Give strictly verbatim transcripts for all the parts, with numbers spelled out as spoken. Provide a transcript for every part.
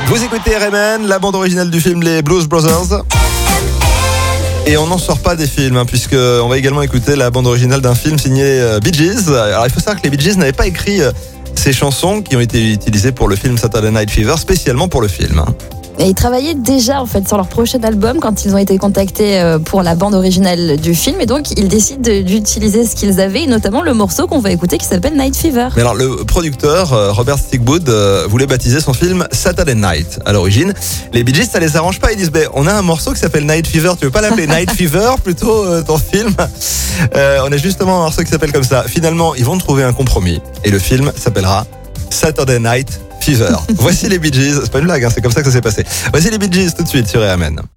Vous écoutez R M N, la bande originale du film Les Blues Brothers. Et on n'en sort pas des films, hein, puisque on va également écouter la bande originale d'un film signé euh, Bee Gees. Alors il faut savoir que les Bee Gees n'avaient pas écrit euh, ces chansons qui ont été utilisées pour le film Saturday Night Fever, spécialement pour le film. Hein. Et ils travaillaient déjà en fait sur leur prochain album quand ils ont été contactés pour la bande originale du film, et donc ils décident d'utiliser ce qu'ils avaient, et notamment le morceau qu'on va écouter qui s'appelle Night Fever. Mais alors le producteur Robert Stigwood voulait baptiser son film Saturday Night à l'origine. Les Bee Gees ça les arrange pas, ils disent ben on a un morceau qui s'appelle Night Fever, tu veux pas l'appeler Night Fever plutôt euh, ton film euh, On a justement un morceau qui s'appelle comme ça. Finalement ils vont trouver un compromis et le film s'appellera Saturday Night Fever. Voici les Bee Gees, c'est pas une blague, hein, c'est comme ça que ça s'est passé. Voici les Bee Gees tout de suite sur R M N.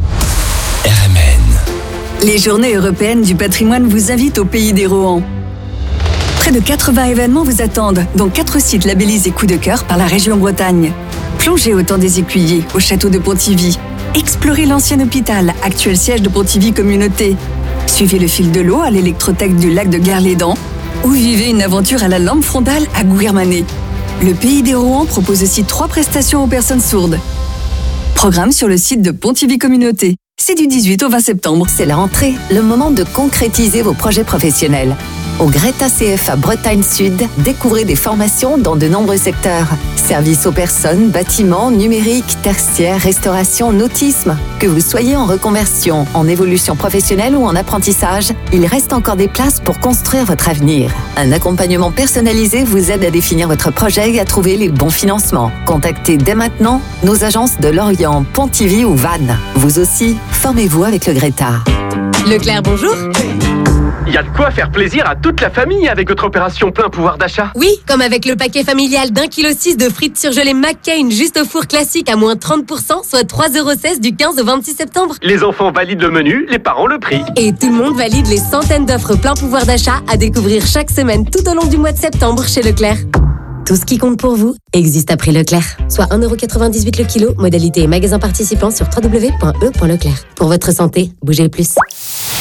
R M N. Les Journées européennes du patrimoine vous invitent au pays des Rohan. Près de quatre-vingts événements vous attendent, dont quatre sites labellisés coup de cœur par la région Bretagne. Plongez au temps des Écuyers, au château de Pontivy. Explorez l'ancien hôpital, actuel siège de Pontivy Communauté. Suivez le fil de l'eau à l'électrothèque du lac de Guerlédan, ou vivez une aventure à la lampe frontale à Gouirmanet. Le Pays des Rohan propose aussi trois prestations aux personnes sourdes. Programme sur le site de Pontivy Communauté. C'est du dix-huit au vingt septembre. C'est la rentrée, le moment de concrétiser vos projets professionnels. Au Greta C F A Bretagne Sud, découvrez des formations dans de nombreux secteurs. Services aux personnes, bâtiments, numérique, tertiaire, restauration, nautisme. Que vous soyez en reconversion, en évolution professionnelle ou en apprentissage, il reste encore des places pour construire votre avenir. Un accompagnement personnalisé vous aide à définir votre projet et à trouver les bons financements. Contactez dès maintenant nos agences de Lorient, Pontivy ou Vannes. Vous aussi, formez-vous avec le Greta. Leclerc, bonjour. Il y a de quoi faire plaisir à toute la famille avec votre opération plein pouvoir d'achat. Oui, comme avec le paquet familial d'un kilo six de frites surgelées McCain juste au four classique à moins trente pour cent, soit trois euros seize du quinze au vingt-six septembre. Les enfants valident le menu, les parents le prix. Et tout le monde valide les centaines d'offres plein pouvoir d'achat à découvrir chaque semaine tout au long du mois de septembre chez Leclerc. Tout ce qui compte pour vous existe à prix Leclerc. Soit un euro quatre-vingt-dix-huit le kilo, modalité et magasin participant sur w w w point e point leclerc. Pour votre santé, bougez plus.